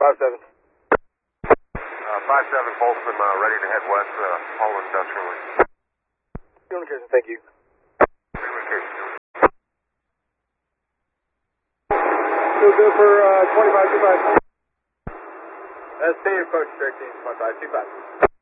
5-7. 5-7 Boltzmann, ready to head west, Holland Industrial. Communication, thank you. Communication. Still good for 2525. ST, approach 13, 2525.